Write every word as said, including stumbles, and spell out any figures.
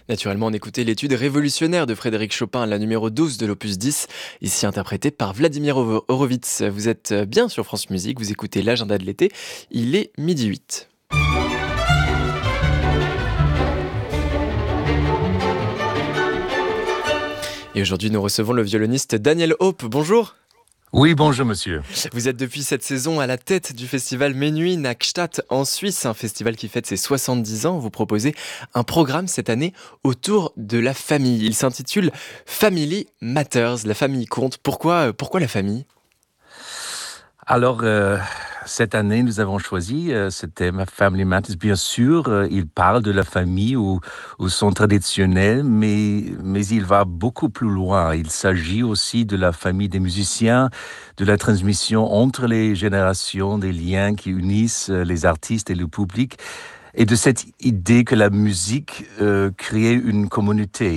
Naturellement, on écoutait l'étude révolutionnaire de Frédéric Chopin, la numéro douze de l'opus dix, ici interprétée par Vladimir Horo- Horowitz. Vous êtes bien sur France Musique, vous écoutez l'agenda de l'été, il est midi huit. Et aujourd'hui, nous recevons le violoniste Daniel Hope. Bonjour. Oui, bonjour monsieur. Vous êtes depuis cette saison à la tête du festival Menuhin à Gstaad en Suisse, un festival qui fête ses soixante-dix ans. Vous proposez un programme cette année autour de la famille. Il s'intitule Family Matters, la famille compte. Pourquoi, pourquoi la famille ? Alors, euh, cette année, nous avons choisi euh, ce thème Family Matters. Bien sûr, euh, il parle de la famille ou, ou son traditionnel, mais, mais il va beaucoup plus loin. Il s'agit aussi de la famille des musiciens, de la transmission entre les générations, des liens qui unissent euh, les artistes et le public, et de cette idée que la musique euh, crée une communauté.